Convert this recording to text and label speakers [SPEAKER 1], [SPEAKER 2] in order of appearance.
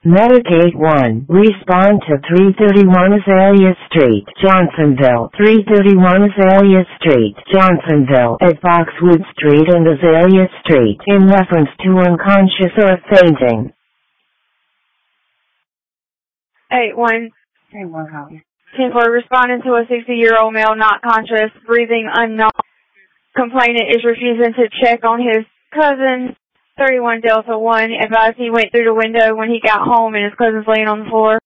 [SPEAKER 1] Medicaid 1. Respond to 331 Azalea Street, Johnsonville. 331 Azalea Street, Johnsonville, at Boxwood Street and Azalea Street, in reference to unconscious or fainting.
[SPEAKER 2] 8-1.
[SPEAKER 1] 8-1, how?
[SPEAKER 2] 10-4, responding to a 60-year-old male not conscious, breathing unknown. Complainant is refusing to check on his cousin. 31 Delta 1, advised he went through the window when he got home and his cousin's laying on the floor.